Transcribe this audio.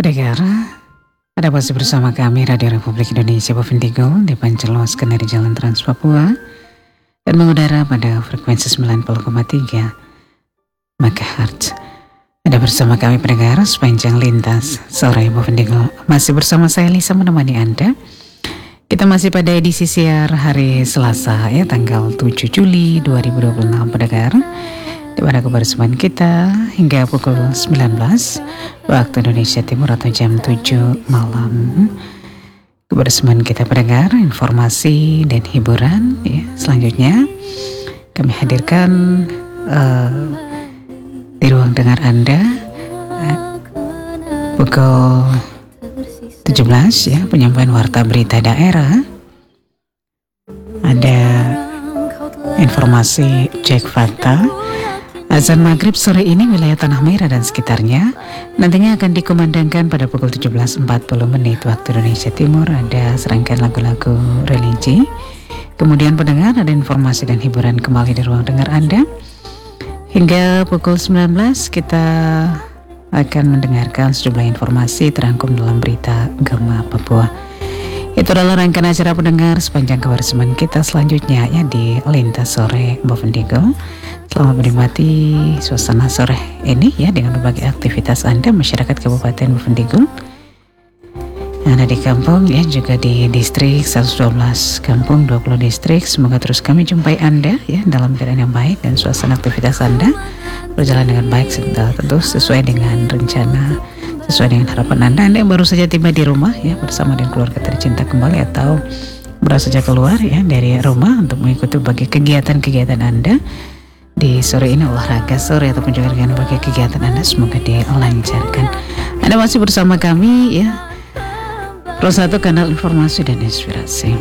Pendengar, ada masih bersama kami Radio Republik Indonesia Bovendigul dipancarloskan dari Jalan Trans Papua dan mengudara pada frekuensi 90,3 MHz. Ada bersama kami pendengar sepanjang lintas sore Bovendigul. Masih bersama saya Lisa menemani Anda. Kita masih pada edisi siar hari Selasa ya, tanggal 7 Juli 2026 pendengar. Di mana kebersamaan kita hingga pukul 19 waktu Indonesia Timur atau jam 7 malam. Kebersamaan kita pendengar, informasi dan hiburan ya. Selanjutnya kami hadirkan di ruang dengar Anda pukul 17 ya, penyampaian warta berita daerah. Ada informasi cek fakta. Azan maghrib sore ini wilayah Tanah Merah dan sekitarnya nantinya akan dikumandangkan pada pukul 17.40 waktu Indonesia Timur. Ada serangkaian lagu-lagu religi. Kemudian pendengar, ada informasi dan hiburan kembali di ruang dengar Anda. Hingga pukul 19 kita akan mendengarkan sejumlah informasi terangkum dalam berita Gema Papua. Itu adalah rangkaian acara pendengar sepanjang kebersamaan kita selanjutnya ya di Lintas Sore Bovendigul. Selamat menikmati suasana sore ini ya dengan berbagai aktivitas Anda masyarakat Kabupaten Bovendigul. Ada di kampung ya, juga di distrik 112 kampung 20 distrik. Semoga terus kami jumpai Anda ya dalam keadaan yang baik dan suasana aktivitas Anda berjalan dengan baik, tentu sesuai dengan rencana, sesuai dengan harapan Anda. Anda yang baru saja tiba di rumah ya bersama dengan keluarga tercinta kembali atau baru saja keluar ya dari rumah untuk mengikuti berbagai kegiatan-kegiatan Anda di sore ini, olahraga sore ataupun juga dengan berbagai kegiatan Anda, semoga dilancarkan. Anda masih bersama kami ya, Pro 1 kanal informasi dan inspirasi.